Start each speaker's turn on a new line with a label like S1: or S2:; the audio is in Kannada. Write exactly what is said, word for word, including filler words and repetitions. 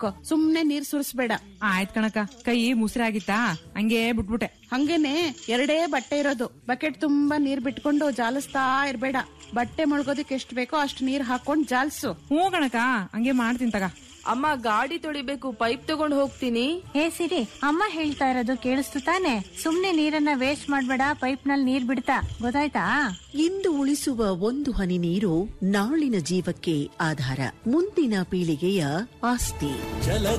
S1: ಮಾಡ್ಕೊ, ಸುಮ್ನೆ ನೀರ್ ಸುರಿಸ್ಬೇಡ.
S2: ಆಯ್ತ್ ಕಣಕ, ಕೈ ಮುಸ್ರಾಗಿತ್ತಾ ಹಂಗೆ ಬಿಟ್ಬಿಟ್ಟೆ.
S1: ಹಂಗೇನೆ ಎರಡೇ ಬಟ್ಟೆ ಇರೋದು, ಬಕೆಟ್ ತುಂಬಾ ನೀರ್ ಬಿಟ್ಕೊಂಡು ಜಾಲಿಸ್ತಾ ಇರ್ಬೇಡ. ಬಟ್ಟೆ ಮುಳುಗೋದಕ್ಕೆ ಎಷ್ಟ್ ಬೇಕೋ ಅಷ್ಟ್ ನೀರ್ ಹಾಕೊಂಡ್ ಜಾಲ್ಸು.
S2: ಹ್ಞೂ ಕಣಕ, ಹಂಗೆ ಮಾಡ್ತೀನಿ ತಗ.
S3: ಅಮ್ಮ ಗಾಡಿ ತೊಳಿಬೇಕು, ಪೈಪ್ ತಗೊಂಡ್ ಹೋಗ್ತೀನಿ.
S4: ಹೇ ಸಿರಿ, ಅಮ್ಮ ಹೇಳ್ತಾ ಇರೋದು ಕೇಳಿಸ್ತು ತಾನೆ? ಸುಮ್ನೆ ನೀರನ್ನ ವೇಸ್ಟ್ ಮಾಡ್ಬೇಡ, ಪೈಪ್ ನಲ್ಲಿ ನೀರ್ ಬಿಡ್ತಾ, ಗೊತ್ತಾಯ್ತಾ?
S5: ಇಂದು ಉಳಿಸುವ ಒಂದು ಹನಿ ನೀರು ನಾಳಿನ ಜೀವಕ್ಕೆ ಆಧಾರ, ಮುಂದಿನ ಪೀಳಿಗೆಯ ಆಸ್ತಿ.